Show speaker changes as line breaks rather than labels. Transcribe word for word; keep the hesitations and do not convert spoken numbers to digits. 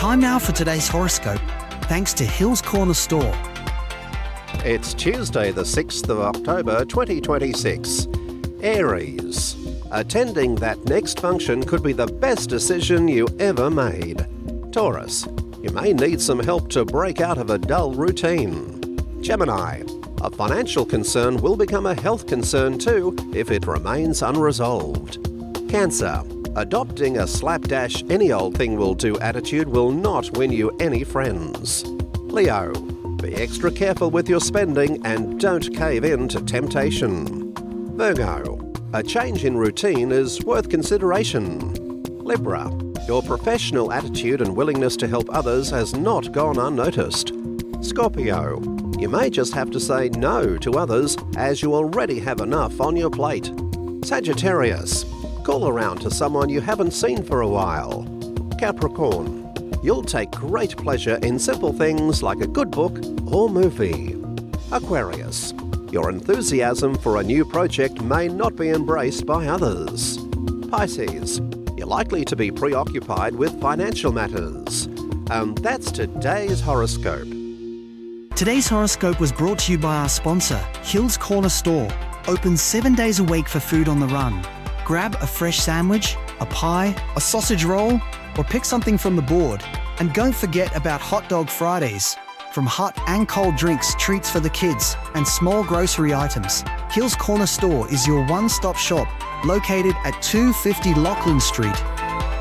Time now for today's horoscope, thanks to Hills Corner Store.
It's Tuesday the sixth of October twenty twenty-six. Aries. Attending that next function could be the best decision you ever made. Taurus. You may need some help to break out of a dull routine. Gemini. A financial concern will become a health concern too if it remains unresolved. Cancer. Adopting a slapdash any old thing will do attitude will not win you any friends. Leo. Be extra careful with your spending and don't cave in to temptation. Virgo. A change in routine is worth consideration. Libra. Your professional attitude and willingness to help others has not gone unnoticed. Scorpio. You may just have to say no to others as you already have enough on your plate. Sagittarius. Call around to someone you haven't seen for a while. Capricorn. You'll take great pleasure in simple things like a good book or movie. Aquarius. Your enthusiasm for a new project may not be embraced by others. Pisces. You're likely to be preoccupied with financial matters. And that's today's horoscope.
Today's horoscope was brought to you by our sponsor, Hills Corner Store. Open seven days a week for food on the run. Grab a fresh sandwich, a pie, a sausage roll, or pick something from the board. And don't forget about Hot Dog Fridays. From hot and cold drinks, treats for the kids, and small grocery items, Hills Corner Store is your one-stop shop, located at two fifty Lachlan Street